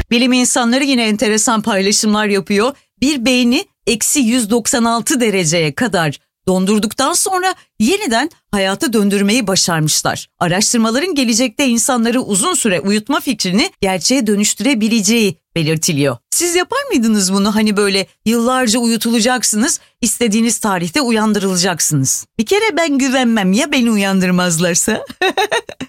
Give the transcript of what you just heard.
Bilim insanları yine enteresan paylaşımlar yapıyor. Bir beyni eksi 196 dereceye kadar dondurduktan sonra yeniden hayata döndürmeyi başarmışlar. Araştırmaların gelecekte insanları uzun süre uyutma fikrini gerçeğe dönüştürebileceği belirtiliyor. Siz yapar mıydınız bunu? Hani böyle yıllarca uyutulacaksınız, istediğiniz tarihte uyandırılacaksınız. Bir kere ben güvenmem, ya beni uyandırmazlarsa?